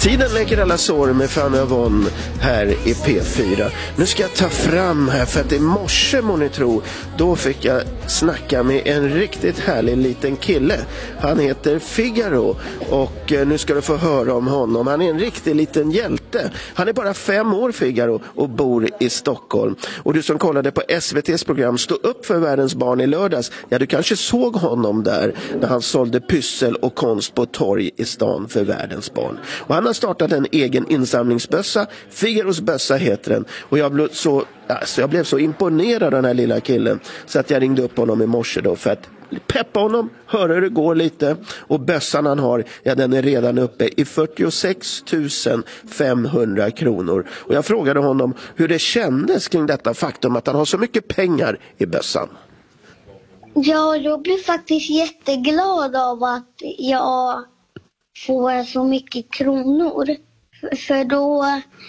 Tiden läker alla sår med Fanny Avon här i P4. Nu ska jag ta fram här för att i morse, må ni tro, då fick jag snacka med en riktigt härlig liten kille. Han heter Figaro och nu ska du få höra om honom. Han är en riktig liten hjälte. Han är bara 5 år, Figaro, och bor i Stockholm. Och du som kollade på SVT:s program Stå upp för världens barn i lördags, ja, du kanske såg honom där när han sålde pyssel och konst på torg i stan för världens barn. Och han har startat en egen insamlingsbössa. Figaros bössa heter den. Och jag blev så imponerad av den här lilla killen så att jag ringde upp honom i morse då för att peppa honom, höra hur det går lite. Och bössan han har, ja, den är redan uppe i 46 500 kronor. Och jag frågade honom hur det kändes kring detta faktum att han har så mycket pengar i bössan. Ja, jag blir faktiskt jätteglad av att jag får så mycket kronor. För då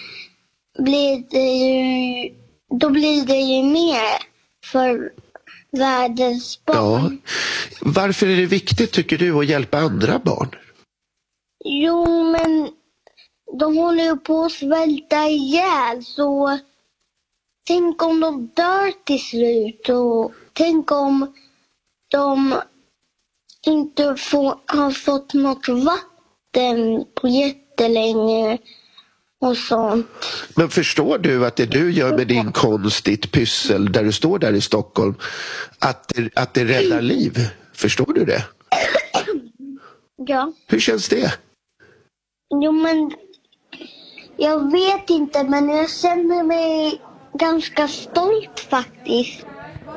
blir det ju mer för världens barn. Ja. Varför är det viktigt, tycker du, att hjälpa andra barn? Jo, men de håller ju på att svälta ihjäl, så tänk om de dör till slut, och tänk om de inte har fått något vatten på jättelänge och sånt. Men förstår du att det du gör med din konst, ditt pyssel, där du står där i Stockholm, att det räddar liv? Förstår du det? Ja. Hur känns det? Jo, men jag vet inte, men jag känner mig ganska stolt faktiskt.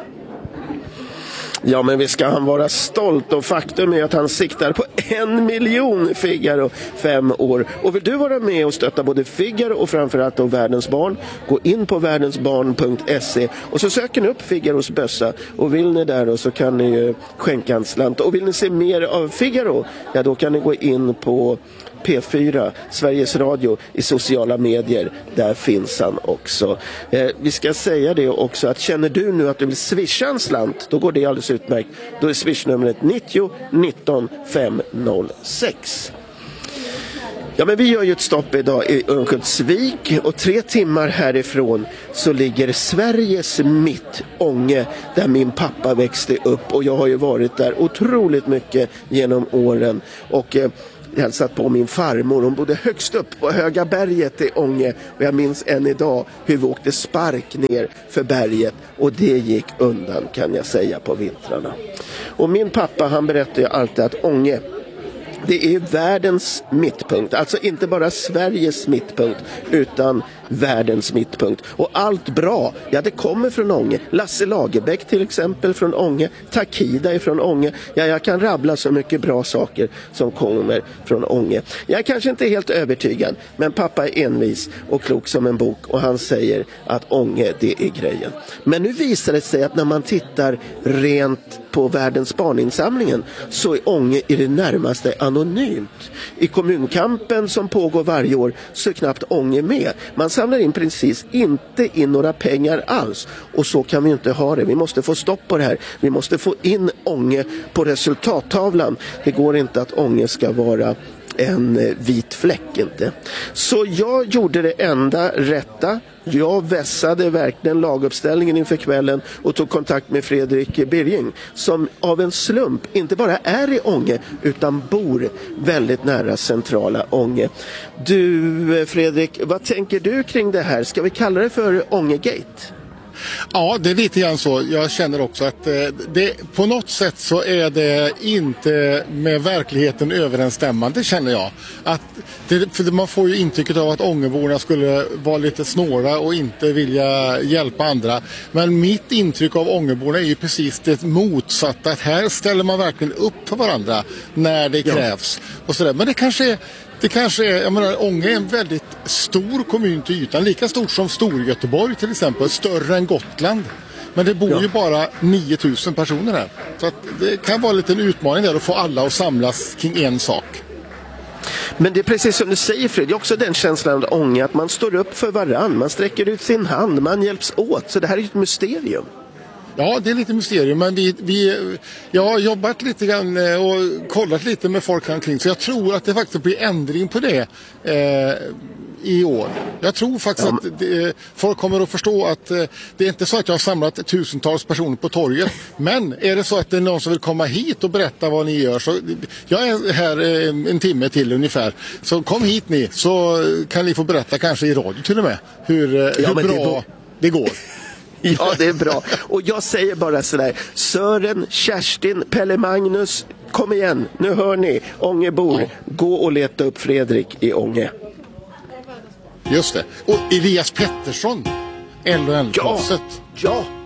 Ja, men visst ska han vara stolt, och faktum är att han siktar på 1 miljon, Figaro, 5 år. Och vill du vara med och stötta både Figaro och framförallt då Världens barn, gå in på världensbarn.se och så söker ni upp Figaros bössa, och vill ni där då så kan ni ju skänka en slant. Och vill ni se mer av Figaro, ja, då kan ni gå in på P4, Sveriges Radio, i sociala medier. Där finns han också. Vi ska säga det också, att känner du nu att du vill swisha en slant, då går det alldeles utmärkt. Då är swishnumret 90 19 506. Ja, men vi gör ju ett stopp idag i Örnsköldsvik, och 3 timmar härifrån så ligger Sveriges mitt, Ånge, där min pappa växte upp, och jag har ju varit där otroligt mycket genom åren och hälsat på min farmor. Hon bodde högst upp på Höga berget i Ånge, och jag minns än idag hur vi åkte spark ner för berget, och det gick undan, kan jag säga, på vintrarna. Och min pappa, han berättade ju alltid att Ånge, det är världens mittpunkt, alltså inte bara Sveriges mittpunkt utan världens mittpunkt. Och allt bra, ja, det kommer från Ånge. Lasse Lagerbäck till exempel från Ånge, Takida är från Ånge. Ja, jag kan rabbla så mycket bra saker som kommer från Ånge. Jag är kanske inte helt övertygad, men pappa är envis och klok som en bok, och han säger att Ånge, det är grejen. Men nu visar det sig att när man tittar rent på Världens barninsamlingen så är Ånge i det närmaste anonymt. I kommunkampen som pågår varje år så är knappt Ånge med. Man samlar in precis inte in några pengar alls, och så kan vi inte ha det. Vi måste få stopp på det här. Vi måste få in Ånge på resultattavlan. Det går inte att Ånge ska vara en vit fläck, inte. Så jag gjorde det enda rätta. Jag vässade verkligen laguppställningen inför kvällen och tog kontakt med Fredrik Birging, som av en slump inte bara är i Ånge utan bor väldigt nära centrala Ånge. Du, Fredrik, vad tänker du kring det här? Ska vi kalla det för Ångegate? Ja, det är lite grann så. Jag känner också att det, på något sätt så är det inte med verkligheten överensstämmande, känner jag. För man får ju intrycket av att ångeborna skulle vara lite snåra och inte vilja hjälpa andra. Men mitt intryck av ångeborna är ju precis det motsatta. Att här ställer man verkligen upp för varandra när det krävs. Och sådär. Men det kanske är, jag menar, Ånge är en väldigt stor kommun till ytan, lika stort som Storgöteborg till exempel, större än Gotland. Men det bor ju bara 9000 personer här. Så att det kan vara lite en utmaning där att få alla att samlas kring en sak. Men det är precis som du säger, Fred, också den känslan av Ånge, att man står upp för varann, man sträcker ut sin hand, man hjälps åt. Så det här är ju ett mysterium. Ja, det är lite mysterium, men jag har jobbat lite grann och kollat lite med folk omkring, så jag tror att det faktiskt blir ändring på det i år. Jag tror faktiskt att folk kommer att förstå att det är inte så att jag har samlat tusentals personer på torget, men är det så att det är någon som vill komma hit och berätta vad ni gör, så jag är här en timme till ungefär, så kom hit ni, så kan ni få berätta kanske i radio till och med hur bra det går. Ja, det är bra. Och jag säger bara sådär, Sören, Kerstin, Pelle Magnus, kom igen, nu hör ni, Ångebor, gå och leta upp Fredrik i Ånge. Just det. Och Elias Pettersson, LHL-proffset. Ja.